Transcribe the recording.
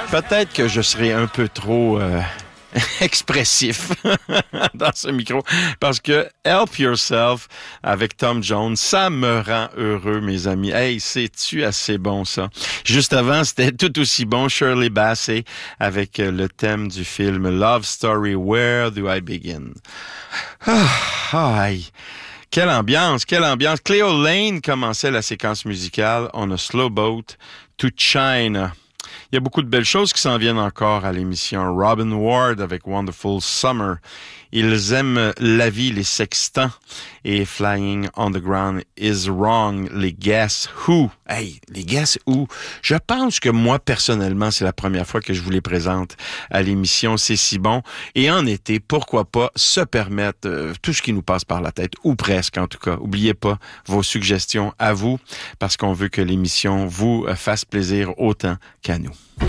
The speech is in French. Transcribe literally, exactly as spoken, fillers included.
Peut-être que je serai un peu trop euh, expressif dans ce micro parce que Help Yourself avec Tom Jones, ça me rend heureux, mes amis. Hey, c'est-tu assez bon, ça? Juste avant, c'était tout aussi bon, Shirley Bassey avec le thème du film Love Story, Where Do I Begin? Ah, ah, aïe. Quelle ambiance, quelle ambiance. Cleo Lane commençait la séquence musicale On a Slow Boat to China. Il y a beaucoup de belles choses qui s'en viennent encore à l'émission. Robin Ward avec Wonderful Summer. Ils aiment la vie, les sextants. Et Flying on the Ground is Wrong, les Guess Who. Hey, les Guess Who. Je pense que moi, personnellement, c'est la première fois que je vous les présente à l'émission. C'est si bon. Et en été, pourquoi pas se permettre euh, tout ce qui nous passe par la tête, ou presque en tout cas. Oubliez pas vos suggestions à vous, parce qu'on veut que l'émission vous fasse plaisir autant qu'à nous.